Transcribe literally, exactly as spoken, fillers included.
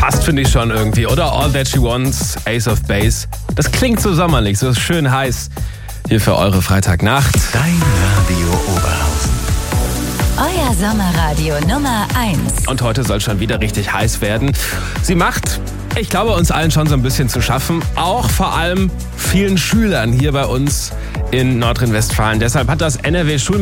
passt, finde ich schon irgendwie, oder? All That She Wants, Ace of Base. Das klingt so sommerlich, so schön heiß. Hier für eure Freitagnacht. Dein Radio Oberhausen. Euer Sommerradio Nummer eins. Und heute soll schon wieder richtig heiß werden. Sie macht, ich glaube, uns allen schon so ein bisschen zu schaffen. Auch vor allem vielen Schülern hier bei uns in Nordrhein-Westfalen. Deshalb hat das N R W-Schulministerium